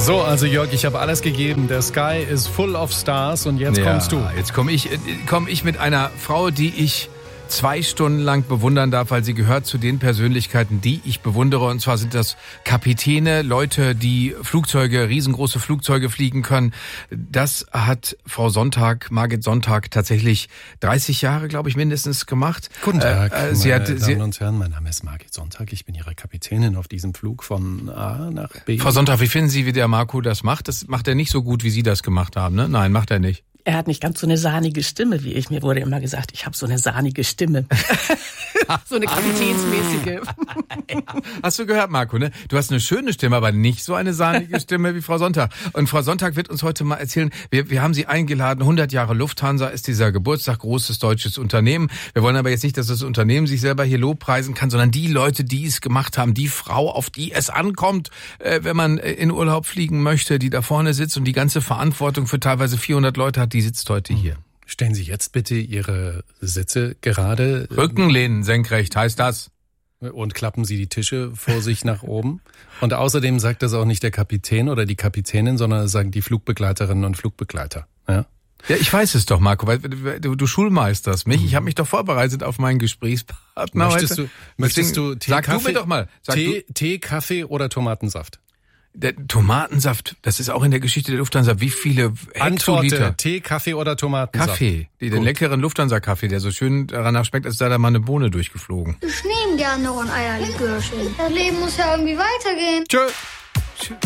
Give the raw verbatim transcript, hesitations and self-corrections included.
So, also Jörg, ich habe alles gegeben. Der Sky is full of stars und jetzt ja, kommst du. Jetzt komme ich, komm ich mit einer Frau, die ich zwei Stunden lang bewundern darf, weil sie gehört zu den Persönlichkeiten, die ich bewundere. Und zwar sind das Kapitäne, Leute, die Flugzeuge, riesengroße Flugzeuge fliegen können. Das hat Frau Sonntag, Margit Sonntag, tatsächlich dreißig Jahre, glaube ich, mindestens gemacht. Guten Tag, äh, äh, sie meine hat, Damen sie, und Herren, mein Name ist Margit Sonntag. Ich bin Ihre Kapitänin auf diesem Flug von A nach B. Frau Sonntag, wie finden Sie, wie der Marco das macht? Das macht er nicht so gut, wie Sie das gemacht haben, ne? Nein, macht er nicht. Er hat nicht ganz so eine sahnige Stimme wie ich. Mir wurde immer gesagt, ich habe so eine sahnige Stimme. So eine kapitänsmäßige. Hast du gehört, Marco, ne? Du hast eine schöne Stimme, aber nicht so eine sahnige Stimme wie Frau Sonntag. Und Frau Sonntag wird uns heute mal erzählen, wir, wir haben sie eingeladen, hundert Jahre Lufthansa ist dieser Geburtstag, großes deutsches Unternehmen. Wir wollen aber jetzt nicht, dass das Unternehmen sich selber hier lobpreisen kann, sondern die Leute, die es gemacht haben, die Frau, auf die es ankommt, äh, wenn man in Urlaub fliegen möchte, die da vorne sitzt und die ganze Verantwortung für teilweise vierhundert Leute hat, die sitzt heute hier. Stellen Sie jetzt bitte Ihre Sitze gerade. Rückenlehnen senkrecht heißt das. Und klappen Sie die Tische vor sich nach oben. Und außerdem sagt das auch nicht der Kapitän oder die Kapitänin, sondern das sagen die Flugbegleiterinnen und Flugbegleiter. Ja, ja, ich weiß es doch, Marco, weil du, du schulmeisterst mich. Ich habe mich doch vorbereitet auf meinen Gesprächspartner möchtest heute. Du, möchtest Deswegen, du Tee, sag Kaffee, du mir doch mal. Sag Tee, du, Tee, Kaffee oder Tomatensaft? Der Tomatensaft, das ist auch in der Geschichte der Lufthansa. Wie viele Hektoliter? Antworte, Tee, Kaffee oder Tomatensaft? Kaffee, die, den leckeren Lufthansa-Kaffee, der so schön danach schmeckt, als sei da mal eine Bohne durchgeflogen. Ich nehme gerne noch ein Eierlikörchen. Das Leben muss ja irgendwie weitergehen. Tschö.